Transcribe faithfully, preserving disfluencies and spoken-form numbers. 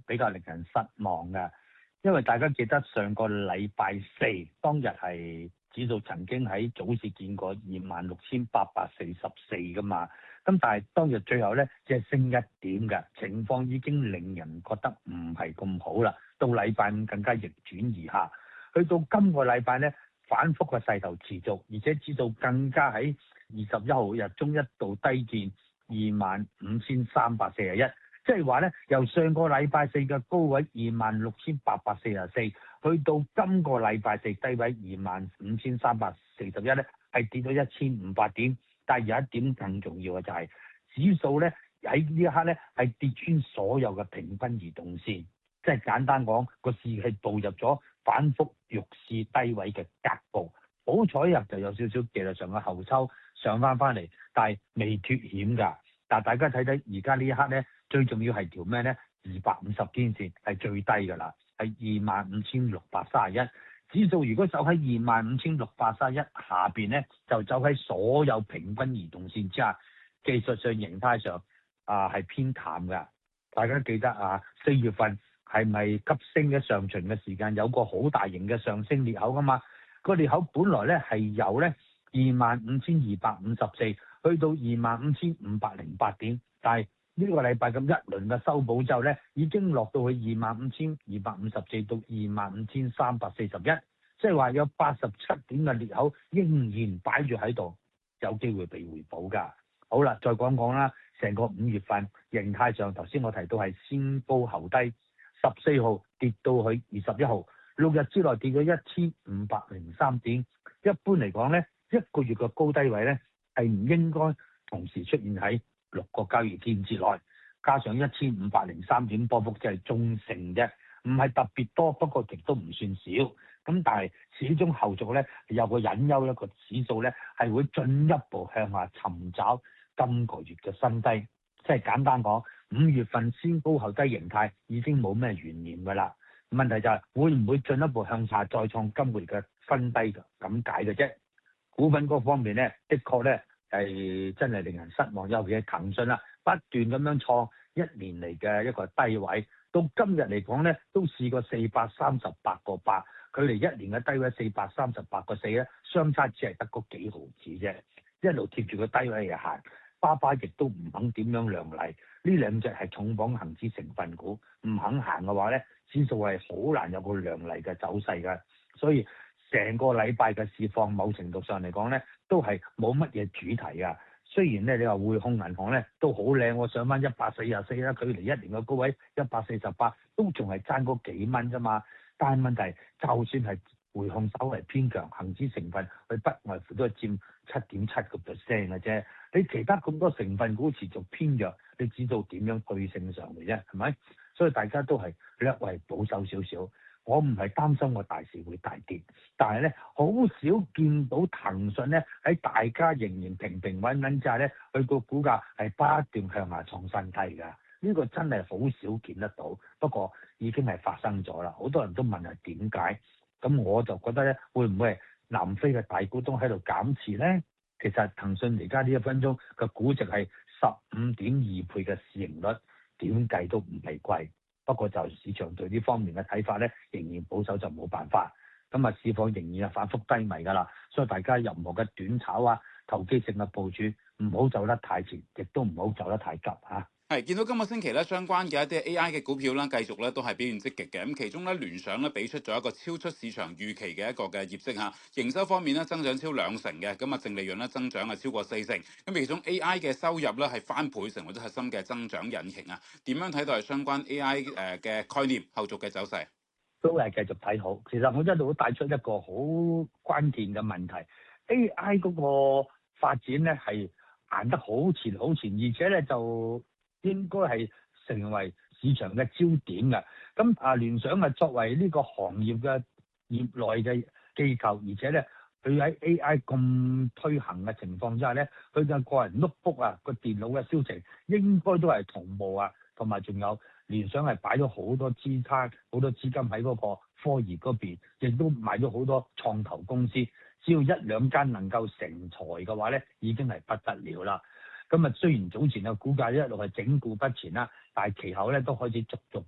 比較令人失望嘅，因為大家記得上個禮拜四當日係指數曾經喺早市見過二萬六千八百四十四噶嘛，咁但係當日最後咧只係升一點嘅情況已經令人覺得唔係咁好啦。到禮拜五更加逆轉而下，去到今個禮拜咧反覆嘅勢頭持續，而且指數更加喺二十一號日中一度低見二萬五千三百四十一，即係話咧由上個禮拜四嘅高位二萬六千八百四十四，去到今個禮拜四低位二萬五千三百四十一咧，係跌咗一千五百點。但係有一點更重要嘅就係、是、指數咧喺呢一刻咧係跌穿所有嘅平均移動線，即係簡單講個市係步入咗反覆弱市低位嘅格局。好彩入就有少少技術上嘅後抽上翻翻嚟，但係未脫險㗎。但係大家睇睇而家呢一刻咧，最重要係條咩咧？二百五十天線係最低㗎啦，係二萬五千六百三十一。指數如果走喺二萬五千六百三十一下邊咧，就走喺所有平均移動線之下，技術上形態上啊係偏淡㗎。大家記得啊，四月份係咪急升嘅上旬嘅時間有個好大型嘅上升裂口㗎嘛？個裂口本來咧係由咧二萬五千二百五十四去到二萬五千五百零八點，但係呢個禮拜咁一輪嘅修補之後咧，已經落到去二萬五千二百五十四到二萬五千三百四十一，即係話有八十七點嘅裂口仍然擺住喺度，有機會被回補㗎。好啦，再講講啦，成個五月份形態上，頭先我提到係先高後低，十四號跌到去二十一號，六日之內跌咗一千五百零三點。一般嚟講咧，一個月嘅高低位咧係唔應該同時出現喺六個交易天之內，加上一千五百零三點波幅，即係中性啫，唔係特別多，不過亦都唔算少。咁但係始終後續咧有個隱憂，一個指數咧係會進一步向下尋找今個月嘅新低。即係簡單講，五月份先高後低形態已經冇咩懸念㗎啦。問題就係會唔會進一步向下再創今個月嘅新低㗎？咁解嘅啫。股份嗰方面咧，的確咧係真係令人失望，尤其係騰訊啦，不斷咁樣創一年嚟嘅一個低位，到今日嚟講咧都試過四百三十八個八，距離一年嘅低位四百三十八個四咧，相差只係得嗰幾毫子啫，一路貼住個低位嚟行。巴巴亦都唔肯點樣亮麗，呢兩隻係重磅恒指成分股，唔肯行嘅話咧，指數係好難有個亮麗嘅走勢㗎。所以成個禮拜嘅市況，某程度上嚟講咧，都係冇乜嘢主題㗎。雖然咧你話匯控銀行咧都好靚，我上翻一百四十四啦，距離一年嘅高位一百四十八，都仲係爭嗰幾蚊啫嘛。但係問題，就算係匯控稍為偏強，恒指成分佢不外乎都係佔七點七個 percent 嘅啫。你其他咁多成分股持續偏弱，你知道點樣對勝上嚟啫？係咪？所以大家都係略為保守少少。我唔係擔心個大市會大跌，但係咧好少見到騰訊咧喺大家仍然平平穩穩之下咧，佢個股價係不斷向下創新低㗎。呢個真係好少見得到，不過已經係發生咗啦。好多人都問係點解，咁我就覺得咧，會唔會係南非嘅大股東喺度減持咧？其實騰訊而家呢一分鐘嘅估值係十五點二倍嘅市盈率，點計都唔係貴。不過就市場對呢方面嘅睇法咧，仍然保守就冇辦法。咁啊，市況仍然係反覆低迷㗎啦，所以大家任何嘅短炒啊、投機性嘅部署，唔好走得太前，亦都唔好走得太急嚇。 係見到今個星期咧，相關嘅一啲 A I 嘅股票啦，繼續咧都係表現積極嘅。咁其中咧，聯想咧俾出咗一個超出市場預期嘅一個嘅業績嚇，營收方面咧增長超兩成嘅，咁啊淨利潤咧增長係超過四成。咁其中 A I 嘅收入咧係翻倍，成為咗核心嘅增長引擎啊。點樣睇到係相關 A I 誒嘅概念後續嘅走勢？ 都係繼續睇好。其實我一路都帶出一個好關鍵嘅問題 ，A I 嗰個發展咧係行得好前好前，而且咧就應該係成為市場嘅焦點嘅。咁啊，聯想啊作為呢個行業嘅業內嘅機構，而且咧佢喺 A I 咁推行嘅情況之下咧，佢嘅個人 notebook 啊個電腦嘅銷情應該都係同步啊，同埋仲有聯想係擺咗好多資產、好多資金喺嗰個科研嗰邊，亦都買咗好多創投公司。只要一兩間能夠成才嘅話咧，已經係不得了啦。咁啊，雖然早前嘅股價一路係整固不前啦，但係其後咧都開始逐逐